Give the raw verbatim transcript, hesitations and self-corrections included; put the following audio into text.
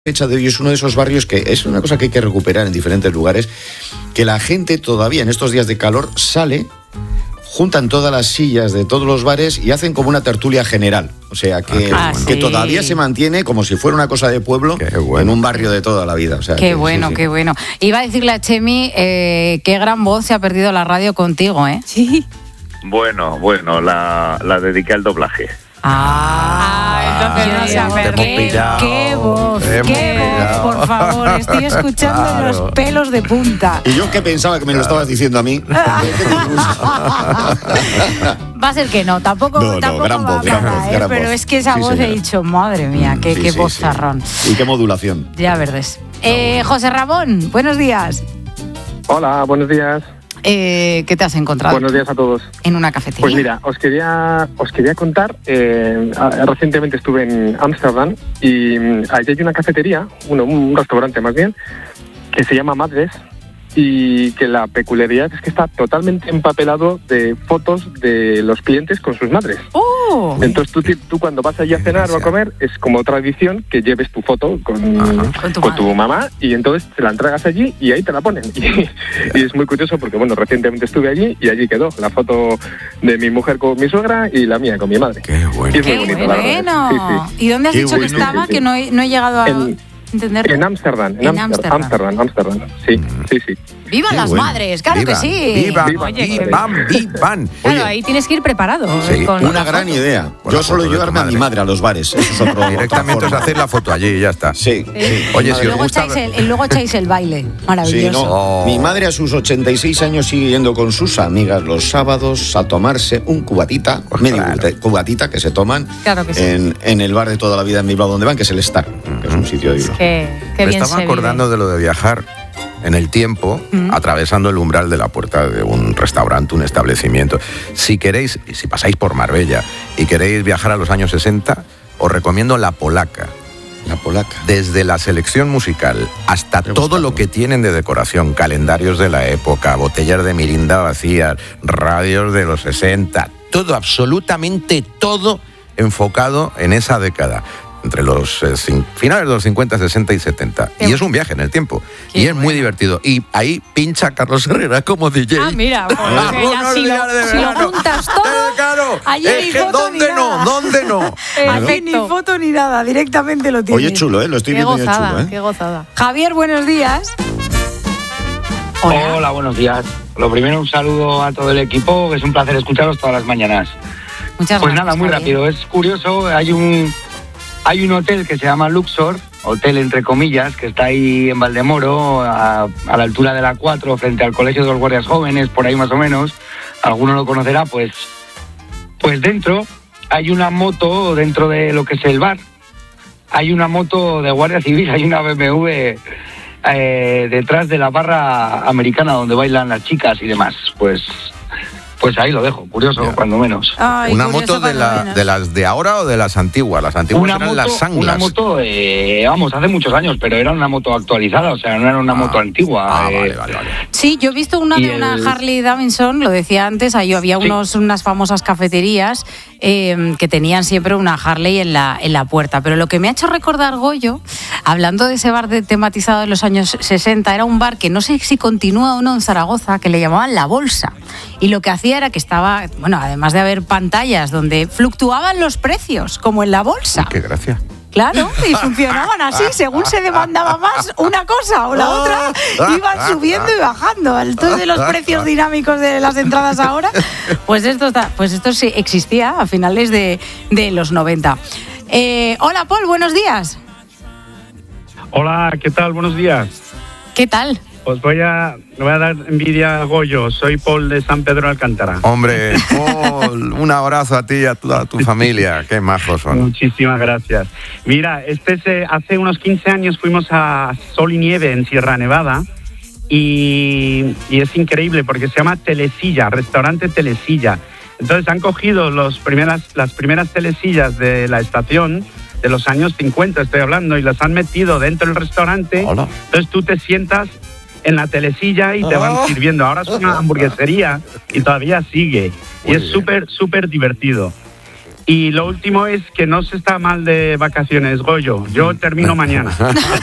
Fecha de hoy es uno de esos barrios que es una cosa que hay que recuperar en diferentes lugares, que la gente todavía en estos días de calor sale, juntan todas las sillas de todos los bares y hacen como una tertulia general. O sea, que, ah, que sí. todavía se mantiene como si fuera una cosa de pueblo, bueno, en un barrio de toda la vida. O sea, qué que, bueno, sí, sí. qué bueno. Iba a decirle a Chemi, eh, qué gran voz se ha perdido la radio contigo, ¿eh? Sí. Bueno, bueno, la, la dediqué al doblaje. Ah, entonces no se ha perdido. Qué voz, Te hemos qué voz, pillado. por favor. Estoy escuchando Claro. los pelos de punta. Y yo que pensaba que me lo estabas diciendo a mí. Va a ser que no, tampoco, No, no, tampoco gran va voz, a gran pasar, voz, ¿eh? gran Pero voz. es que esa Sí, voz he señora. dicho, madre mía, qué, Sí, qué sí, vozarrón. sí. Y qué modulación. Ya verdes. Eh, José Ramón, buenos días. Hola, buenos días. Eh, ¿Qué te has encontrado Buenos días a todos. en una cafetería? Pues mira, os quería os quería contar, eh, recientemente estuve en Ámsterdam y mm, allí hay una cafetería, bueno, un restaurante más bien, que se llama Madres y que la peculiaridad es que está totalmente empapelado de fotos de los clientes con sus madres. ¡Oh! Entonces tú, tú cuando vas allí a cenar o a comer es como tradición que lleves tu foto con, Con tu con tu madre. mamá y entonces te la entregas allí y ahí te la ponen. Y, y es muy curioso porque, bueno, recientemente estuve allí y allí quedó la foto de mi mujer con mi suegra y la mía con mi madre. Qué bueno. Y es muy ¡Qué bonito, la verdad. bueno! Sí, sí. ¿Y dónde has Qué dicho bueno. que estaba? Sí, sí. Que no he, no he llegado a En- entenderlo. En Ámsterdam, en En Ámsterdam, Ámsterdam. Ámsterdam, Ámsterdam. Sí, sí, sí. ¡Vivan Qué las bueno. madres! ¡Claro Viva, que sí! Viva, Viva, Oye, vivan, vivan. Claro, Oye. ahí tienes que ir preparado. Sí, con Una la gran foto. idea. Con Yo la suelo foto de tu llevarme a mi madre. madre a los bares. Eso es otro. Directamente otra es forma. hacer la foto allí y ya está. Sí, sí. Oye, si os Luego gusta... echáis, el, y luego echáis el baile. Sí, Maravilloso. no. Oh. Mi madre a sus ochenta y seis años sigue yendo con sus amigas los sábados a tomarse un cubatita, Pues medio claro. cubate- cubatita que se toman Claro que sí. en, en el bar de toda la vida en Bilbao donde van, que es el Star, que es un sitio divino. Qué, qué Me bien estaba se acordando vive. de lo de viajar en el tiempo, atravesando el umbral de la puerta de un restaurante, un establecimiento. Si queréis, y si pasáis por Marbella y queréis viajar a los años sesenta, os recomiendo La Polaca. La polaca. Desde la selección musical hasta Voy a todo buscarlo. lo que tienen de decoración, calendarios de la época, botellas de mirinda vacías, radios de los sesenta, todo, absolutamente todo enfocado en esa década, entre los eh, cin- finales de los cincuenta, sesenta y setenta. Qué Y es un viaje en el tiempo. Qué y es muy bueno. divertido. Y ahí pincha Carlos Herrera como D J. Ah, mira, pues, Ah, que ya unos si, días de lo, si lo verano. juntas todo, Eh, claro, allí es ni que foto ¿dónde ni no? nada. ¿Dónde no? Aquí ni foto ni nada, directamente lo tienes. Oye, chulo, ¿eh? Lo estoy Qué viendo yo gozada, chulo, ¿eh? qué gozada. Javier, buenos días. Hola. Hola, buenos días. Lo primero, un saludo a todo el equipo, que es un placer escucharos todas las mañanas. Muchas Pues gracias, nada, muy Javier. rápido. Es curioso, hay un hay un hotel que se llama Luxor, hotel entre comillas, que está ahí en Valdemoro, a, a la altura de la cuatro, frente al Colegio de los Guardias Jóvenes, por ahí más o menos. Alguno lo conocerá, pues, pues dentro hay una moto, dentro de lo que es el bar, hay una moto de Guardia Civil, hay una B M W eh, detrás de la barra americana donde bailan las chicas y demás. Pues, pues ahí lo dejo, curioso, Ya. cuando menos. Ay, ¿Una curioso moto de, cuando la- menos. de las de ahora o de las antiguas? Las antiguas Una eran moto, las sanglas. una moto eh, vamos, hace muchos años, pero era una moto actualizada, o sea, no era una Ah. moto antigua. Ah, eh, vale, vale, vale. Sí, yo he visto una Y de una el- Harley Davidson, lo decía antes, ahí había Sí. unos, unas famosas cafeterías eh, que tenían siempre una Harley en la, en la puerta. Pero lo que me ha hecho recordar, Goyo, hablando de ese bar de, tematizado de los años sesenta, era un bar que no sé si continúa o no en Zaragoza, que le llamaban La Bolsa. Y lo que hacía era que estaba, bueno, además de haber pantallas donde fluctuaban los precios, como en la bolsa. Qué gracia. Claro, y funcionaban así, según se demandaba más una cosa o la otra, iban subiendo y bajando. Entonces, los precios dinámicos de las entradas ahora, pues esto está, pues esto sí existía a finales de, de los noventa. Eh, hola, Paul, buenos días. Hola, ¿qué tal? Buenos días. ¿Qué tal? Os voy a, le voy a dar envidia a Goyo. Soy Paul de San Pedro de Alcántara. Hombre, Paul, un abrazo a ti y a toda tu familia. Qué majos son. Muchísimas gracias. Mira, este es, eh, hace unos quince años fuimos a Sol y Nieve en Sierra Nevada y, y es increíble porque se llama Telesilla, restaurante Telesilla. Entonces han cogido los primeras, las primeras telesillas de la estación de los años cincuenta, estoy hablando, y las han metido dentro del restaurante. Hola. Entonces tú te sientas en la telesilla y te van sirviendo. Ahora es una hamburguesería y todavía sigue. Y Muy es bien. súper, súper divertido. Y lo último es que no se está mal de vacaciones, Goyo. Yo termino mañana.